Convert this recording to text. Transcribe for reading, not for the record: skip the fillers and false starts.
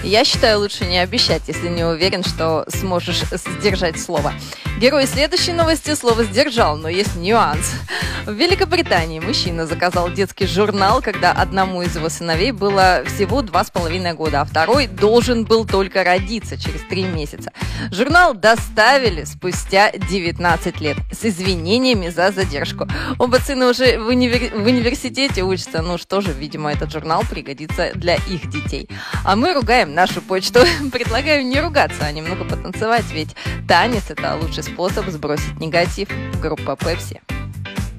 Я считаю, лучше не обещать, если не уверен, что сможешь сдержать слово. Герой следующей новости слово сдержал, но есть нюанс. В Великобритании мужчина заказал детский журнал, когда одному из его сыновей было всего 2,5 года, а второй должен был только родиться через 3 месяца. Журнал доставили спустя 19 лет с извинениями за задержку. Оба сына уже в университете учатся, ну что же, видимо, этот журнал пригодится для их детей. А мы ругаем нашу почту. Предлагаю не ругаться, а немного потанцевать, ведь танец – это лучший способ сбросить негатив. Группа Pepsi.